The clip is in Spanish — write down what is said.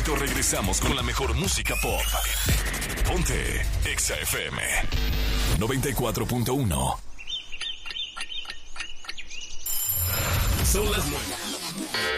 momento regresamos con la mejor música pop. Ponte Exa FM 94.1. Son las